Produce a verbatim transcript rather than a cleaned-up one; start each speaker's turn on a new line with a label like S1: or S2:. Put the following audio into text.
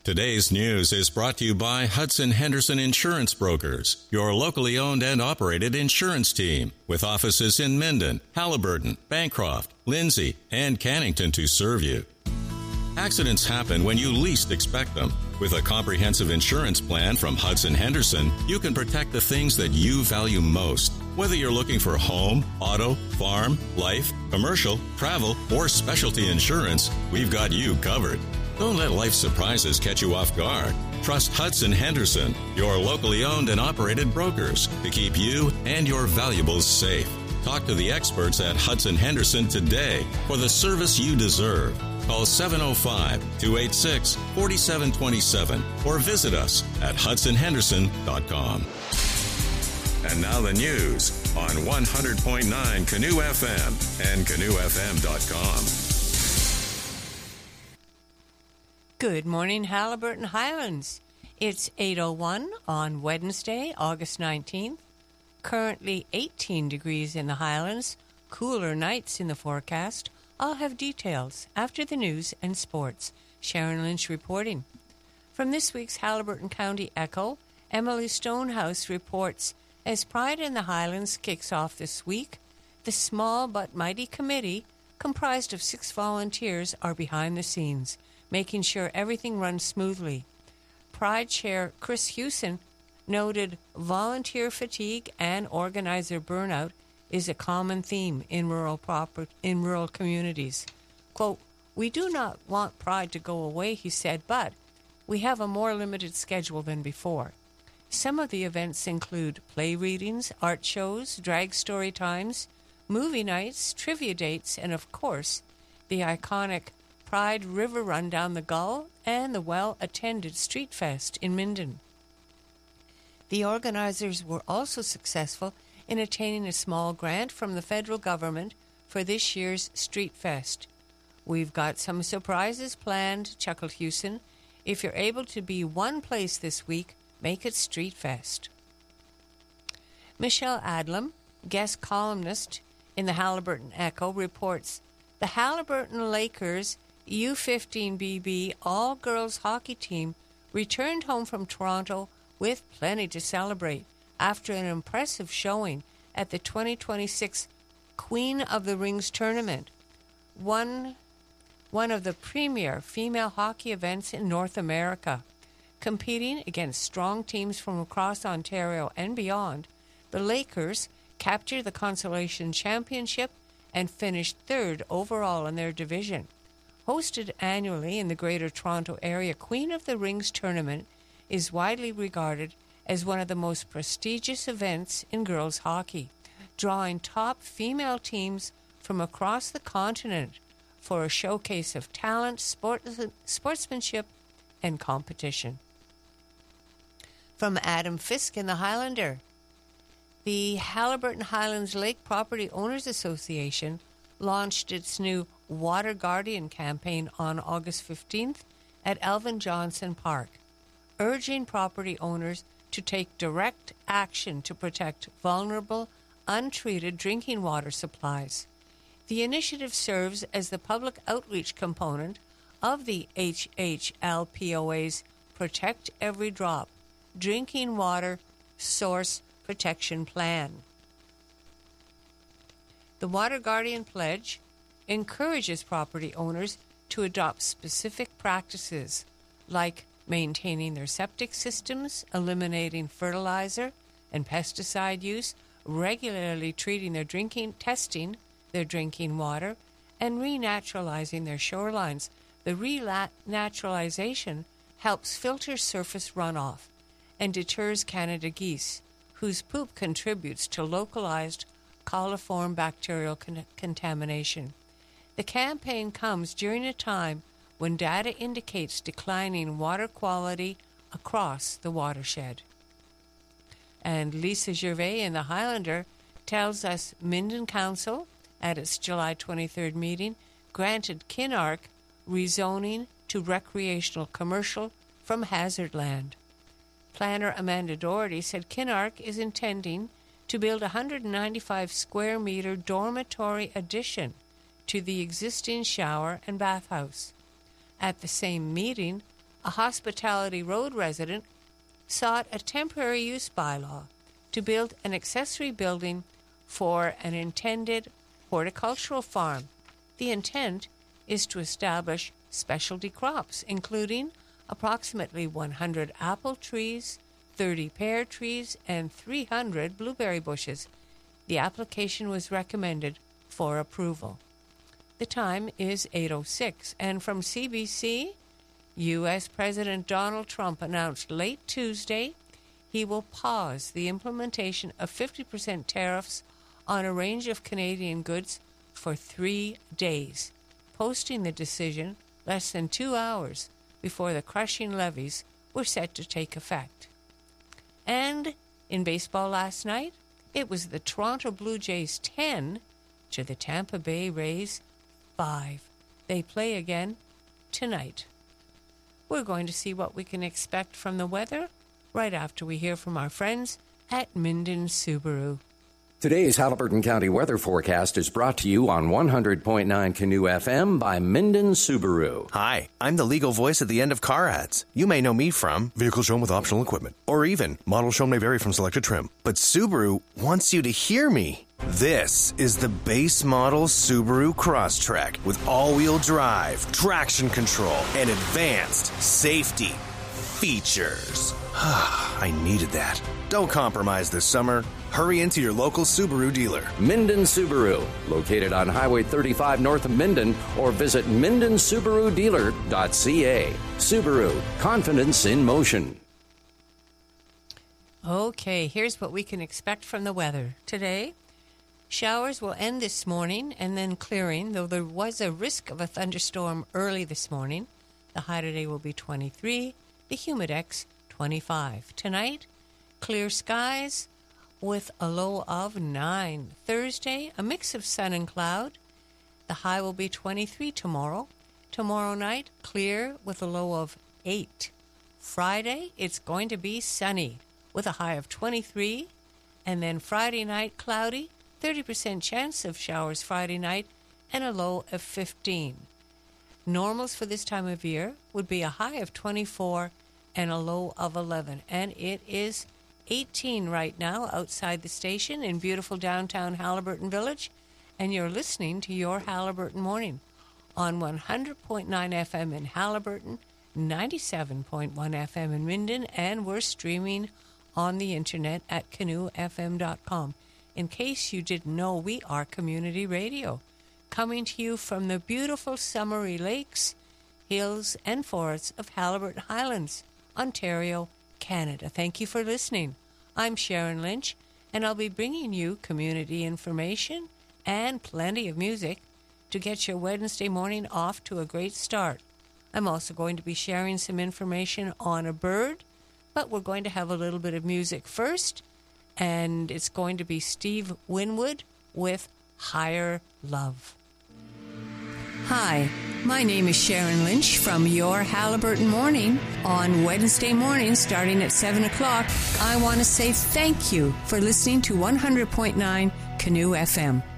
S1: Today's news is brought to you by Hudson Henderson Insurance Brokers, your locally owned and operated insurance team, with offices in Minden, Halliburton, Bancroft, Lindsay, and Cannington to serve you. Accidents happen when you least expect them. With a comprehensive insurance plan from Hudson Henderson, you can protect the things that you value most. Whether you're looking for home, auto, farm, life, commercial, travel, or specialty insurance, we've got you covered. Don't let life's surprises catch you off guard. Trust Hudson Henderson, your locally owned and operated brokers, to keep you and your valuables safe. Talk to the experts at Hudson Henderson today for the service you deserve. Call seven oh five, two eight six, four seven two seven or visit us at hudson henderson dot com. And now the news on one hundred point nine Canoe F M and canoe f m dot com.
S2: Good morning, Halliburton Highlands. It's eight oh one on Wednesday, August nineteenth. Currently eighteen degrees in the Highlands, cooler nights in the forecast. I'll have details after the news and sports. Sharon Lynch reporting. From this week's Halliburton County Echo, Emily Stonehouse reports, as Pride in the Highlands kicks off this week, the small but mighty committee, comprised of six volunteers, are behind the scenes, making sure everything runs smoothly. Pride Chair Chris Hewson noted volunteer fatigue and organizer burnout is a common theme in rural proper, in rural communities. Quote, "We do not want Pride to go away," he said, but we have a more limited schedule than before. Some of the events include play readings, art shows, drag story times, movie nights, trivia dates, and of course, the iconic Pride River Run down the Gull and the well-attended Street Fest in Minden. The organizers were also successful in attaining a small grant from the federal government for this year's Street Fest. "We've got some surprises planned," chuckled Hewson. "If you're able to be one place this week, make it Street Fest." Michelle Adlam, guest columnist in the Halliburton Echo, reports, the Halliburton Lakers U fifteen B B all-girls hockey team returned home from Toronto with plenty to celebrate after an impressive showing at the twenty twenty-six Queen of the Rings tournament, one, one of the premier female hockey events in North America. Competing against strong teams from across Ontario and beyond, the Lakers captured the consolation championship and finished third overall in their division. Hosted annually in the Greater Toronto Area, Queen of the Rings tournament is widely regarded as one of the most prestigious events in girls hockey, drawing top female teams from across the continent for a showcase of talent, sport, sportsmanship, and competition. From Adam Fisk in the Highlander, the Halliburton Highlands Lake Property Owners Association launched its new Water Guardian campaign on August fifteenth at Elvin Johnson Park, urging property owners to take direct action to protect vulnerable, untreated drinking water supplies. The initiative serves as the public outreach component of the H H L P O A's Protect Every Drop Drinking Water Source Protection Plan. The Water Guardian Pledge encourages property owners to adopt specific practices like maintaining their septic systems, eliminating fertilizer and pesticide use, regularly treating their drinking, testing their drinking water, and renaturalizing their shorelines. The renaturalization helps filter surface runoff and deters Canada geese, whose poop contributes to localized coliform bacterial con- contamination. The campaign comes during a time when data indicates declining water quality across the watershed. And Lisa Gervais in the Highlander tells us Minden Council, at its July twenty-third meeting, granted Kinark rezoning to recreational commercial from hazard land. Planner Amanda Doherty said Kinark is intending to build a one hundred ninety-five square meter dormitory addition to the existing shower and bathhouse. At the same meeting, a Hospitality Road resident sought a temporary use bylaw to build an accessory building for an intended horticultural farm. The intent is to establish specialty crops, including approximately one hundred apple trees, thirty pear trees, and three hundred blueberry bushes. The application was recommended for approval. The time is eight oh six, and from C B C, U S President Donald Trump announced late Tuesday he will pause the implementation of fifty percent tariffs on a range of Canadian goods for three days, posting the decision less than two hours before the crushing levies were set to take effect. And in baseball last night, it was the Toronto Blue Jays ten to the Tampa Bay Rays five. They play again tonight. We're going to see what we can expect from the weather right after we hear from our friends at Minden Subaru.
S3: Today's Haliburton County weather forecast is brought to you on one hundred point nine Canoe F M by Minden Subaru.
S4: Hi, I'm the legal voice at the end of car ads. You may know me from Vehicle Shown with Optional Equipment, or even Model Shown may vary from selected trim. But Subaru wants you to hear me. This is the base model Subaru Crosstrek with all-wheel drive, traction control, and advanced safety features. I needed that. Don't compromise this summer. Hurry into your local Subaru dealer.
S3: Minden Subaru, located on Highway thirty-five north of Minden, or visit minden subaru dealer dot c a. Subaru, confidence in motion.
S2: Okay, here's what we can expect from the weather. Today, showers will end this morning and then clearing, though there was a risk of a thunderstorm early this morning. The high today will be twenty-three, the humidex twenty-five. Tonight, clear skies with a low of nine. Thursday, a mix of sun and cloud. The high will be twenty-three tomorrow. Tomorrow night, clear with a low of eight. Friday, it's going to be sunny with a high of twenty-three. And then Friday night, cloudy, thirty percent chance of showers Friday night, and a low of fifteen. Normals for this time of year would be a high of twenty-four and a low of eleven. And it is eighteen right now outside the station in beautiful downtown Haliburton Village. And you're listening to your Haliburton Morning on one hundred point nine F M in Haliburton, ninety-seven point one F M in Minden, and we're streaming on the internet at canoe f m dot com. In case you didn't know, we are community radio, coming to you from the beautiful summery lakes, hills, and forests of Haliburton Highlands, Ontario, Canada. Thank you for listening. I'm Sharon Lynch, and I'll be bringing you community information and plenty of music to get your Wednesday morning off to a great start. I'm also going to be sharing some information on a bird, but we're going to have a little bit of music first, and it's going to be Steve Winwood with Higher Love. Hi, my name is Sharon Lynch from Your Haliburton Morning. On Wednesday morning, starting at seven o'clock, I want to say thank you for listening to one hundred point nine Canoe F M.